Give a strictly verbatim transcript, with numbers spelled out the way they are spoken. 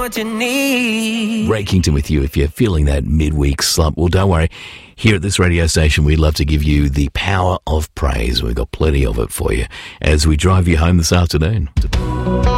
what you need. Ray Kington with you if you're feeling that midweek slump. Well, don't worry. Here at this radio station, we'd love to give you the power of praise. We've got plenty of it for you as we drive you home this afternoon.